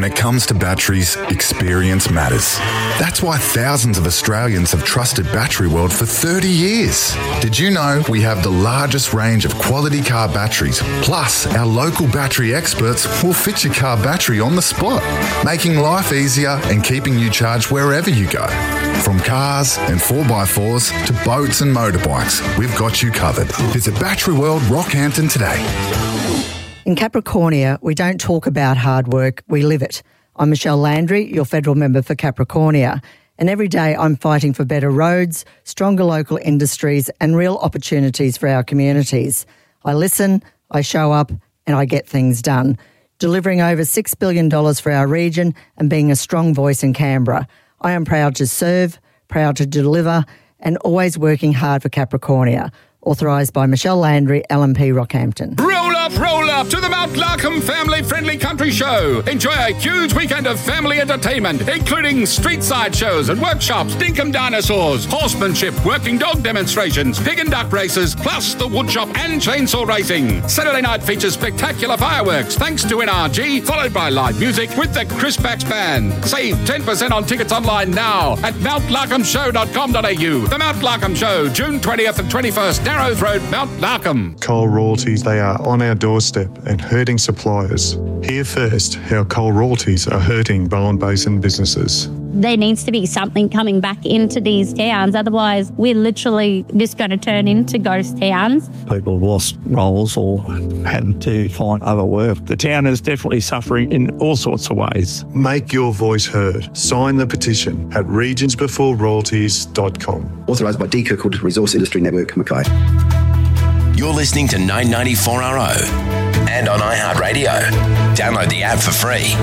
When it comes to batteries, experience matters. That's why thousands of Australians have trusted Battery World for 30 years. Did you know we have the largest range of quality car batteries? Plus, our local battery experts will fit your car battery on the spot, making life easier and keeping you charged wherever you go. From cars and 4x4s to boats and motorbikes, we've got you covered. Visit Battery World Rockhampton today. In Capricornia, we don't talk about hard work, we live it. I'm Michelle Landry, your federal member for Capricornia, and every day I'm fighting for better roads, stronger local industries and real opportunities for our communities. I listen, I show up and I get things done, delivering over $6 billion for our region and being a strong voice in Canberra. I am proud to serve, proud to deliver and always working hard for Capricornia. Authorised by Michelle Landry, LNP Rockhampton. Roll up to the Mount Larkham family-friendly country show. Enjoy a huge weekend of family entertainment, including street-side shows and workshops, dinkum dinosaurs, horsemanship, working dog demonstrations, pig and duck races, plus the woodshop and chainsaw racing. Saturday night features spectacular fireworks thanks to NRG, followed by live music with the Chris Bax Band. Save 10% on tickets online now at mountlarkhamshow.com.au. The Mount Larkham Show, June 20th and 21st, Narrows Road, Mount Larkham. Coal royalties, they are on our doorstep and hurting suppliers. Hear first how coal royalties are hurting Bowen Basin businesses. There needs to be something coming back into these towns, otherwise we're literally just going to turn into ghost towns. People have lost roles or had to find other work. The town is definitely suffering in all sorts of ways. Make your voice heard. Sign the petition at regionsbeforeroyalties.com. Authorised by D. Kirkwood Resource Industry Network, Mackay. You're listening to 994RO and on iHeartRadio. Download the app for free.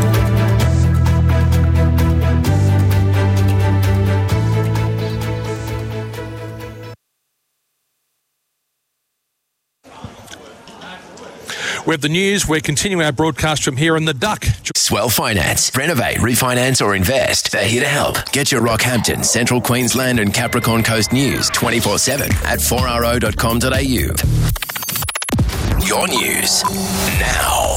We have the news. We're continuing our broadcast from here in the Duck. Swell Finance. Renovate, refinance or invest. They're here to help. Get your Rockhampton, Central Queensland and Capricorn Coast news 24/7 at 4ro.com.au. Your news now.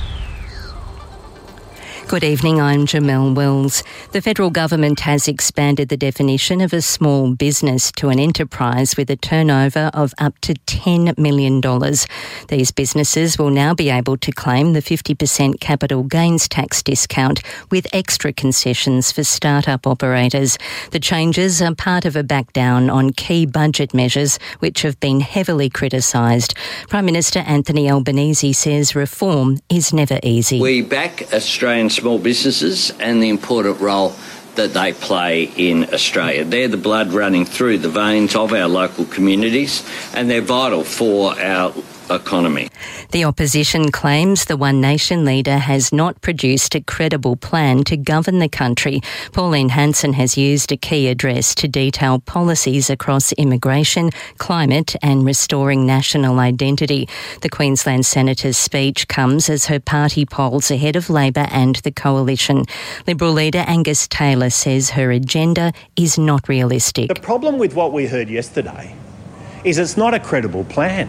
Good evening, I'm Jamelle Wills. The federal government has expanded the definition of a small business to an enterprise with a turnover of up to $10 million. These businesses will now be able to claim the 50% capital gains tax discount with extra concessions for start-up operators. The changes are part of a backdown on key budget measures which have been heavily criticised. Prime Minister Anthony Albanese says reform is never easy. We back Australian small businesses and the important role that they play in Australia. They're the blood running through the veins of our local communities and they're vital for our economy. The opposition claims the One Nation leader has not produced a credible plan to govern the country. Pauline Hanson has used a key address to detail policies across immigration, climate and restoring national identity. The Queensland Senator's speech comes as her party polls ahead of Labor and the Coalition. Liberal leader Angus Taylor says her agenda is not realistic. The problem with what we heard yesterday is it's not a credible plan.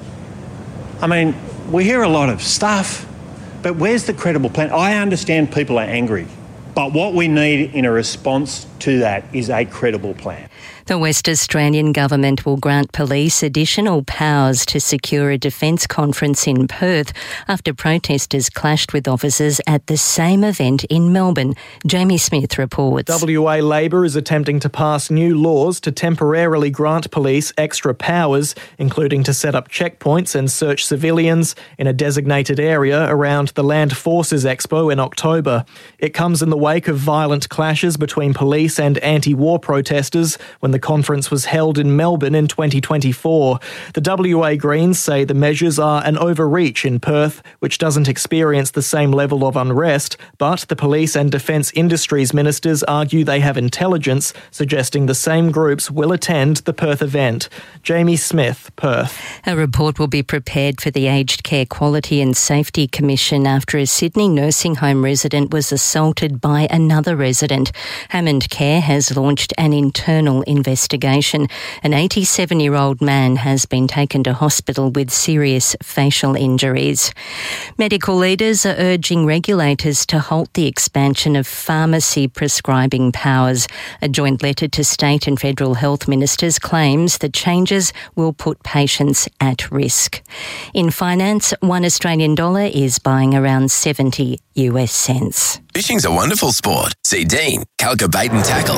I mean, we hear a lot of stuff, but where's the credible plan? I understand people are angry, but what we need in a response to that is a credible plan. The West Australian Government will grant police additional powers to secure a defence conference in Perth after protesters clashed with officers at the same event in Melbourne. Jamie Smith reports. WA Labor is attempting to pass new laws to temporarily grant police extra powers, including to set up checkpoints and search civilians in a designated area around the Land Forces Expo in October. It comes in the wake of violent clashes between police and anti-war protesters when the conference was held in Melbourne in 2024. The WA Greens say the measures are an overreach in Perth, which doesn't experience the same level of unrest, but the police and defence industries ministers argue they have intelligence, suggesting the same groups will attend the Perth event. Jamie Smith, Perth. A report will be prepared for the Aged Care Quality and Safety Commission after a Sydney nursing home resident was assaulted by another resident. Hammond Care Care has launched an internal investigation. An 87-year-old man has been taken to hospital with serious facial injuries. Medical leaders are urging regulators to halt the expansion of pharmacy prescribing powers. A joint letter to state and federal health ministers claims the changes will put patients at risk. In finance, $1 Australian is buying around 70 US cents. Fishing's a wonderful sport. See Dean, Calca Bait and Tackle.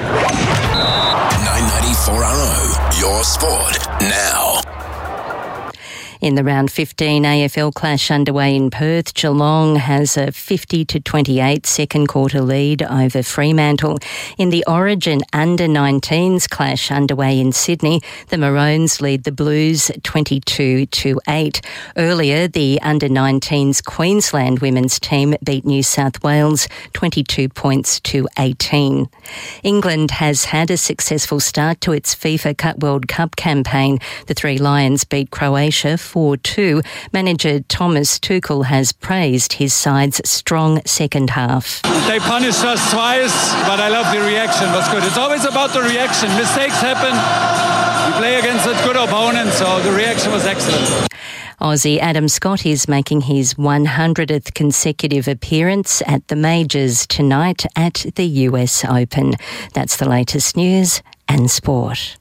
994RO, your sport now. In the round 15 AFL clash underway in Perth, Geelong has a 50-28 second quarter lead over Fremantle. In the Origin under-19s clash underway in Sydney, the Maroons lead the Blues 22-8. Earlier, the under-19s Queensland women's team beat New South Wales 22 points to 18. England has had a successful start to its FIFA World Cup campaign. The Three Lions beat Croatia 4-2. Manager Thomas Tuchel has praised his side's strong second half. They punished us twice, but I love the reaction. It was good. It's always about the reaction. Mistakes happen. We play against a good opponent, so the reaction was excellent. Aussie Adam Scott is making his 100th consecutive appearance at the majors tonight at the US Open. That's the latest news and sport.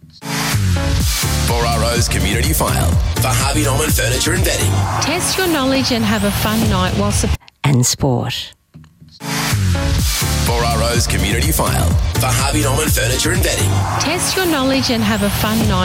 4RO's Community File for Harvey Norman Furniture and Bedding. Test your knowledge and have a fun night while... And sport. 4RO's Community File for Harvey Norman Furniture and Bedding. Test your knowledge and have a fun night.